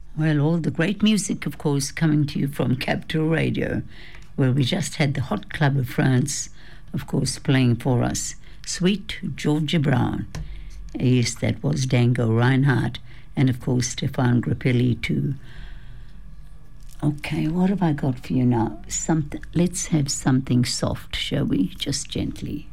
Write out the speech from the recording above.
Well, all the great music, of course, coming to you from Capital Radio, where we just had the Hot Club of France, of course, playing for us. Sweet Georgia Brown. Yes, that was Django Reinhardt, and of course, Stefan Grappelli too. Okay, what have I got for you now? Let's have something soft, shall we? Just gently.